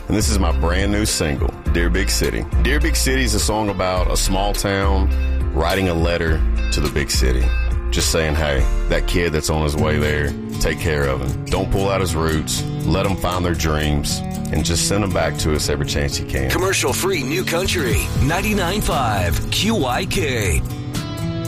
and this is my brand new single, Dear Big City. Dear Big City is a song about a small town writing a letter to the big city. Just saying, hey, that kid that's on his way there, take care of him. Don't pull out his roots. Let them find their dreams, and just send them back to us every chance you can. Commercial-free New Country, 99.5 QYK.